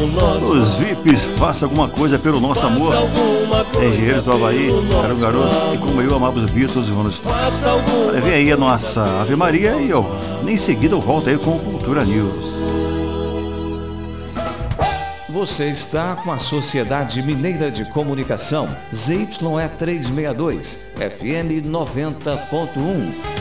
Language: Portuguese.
Os VIPs, faça alguma coisa pelo nosso amor. Engenheiros do Havaí, era um garoto e como eu amava os Beatles e Rolling Stones. Olha, vem aí a nossa Ave Maria e em seguida eu volto aí com o Cultura News. Você está com a Sociedade Mineira de Comunicação, ZYE 362, FM 90.1.